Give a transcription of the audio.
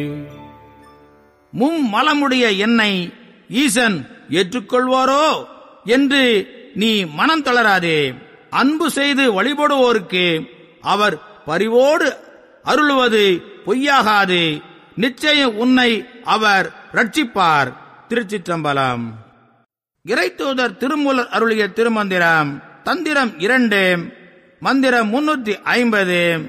மும்மலமுடைய என்னை ஈசன் ஏற்றுக்கொள்வாரோ என்று நீ மனம் தளராதே. அன்பு செய்து வழிபடுவோருக்கு அவர் பரிவோடு அருளுவது பொய்யாகாது. நிச்சயம் உன்னை அவர் ரட்சிப்பார். திருச்சிற்றம்பலம். இறைத்தூதர் திருமூலர் அருளிய திருமந்திரம். தந்திரம் 2, மந்திரம் 350.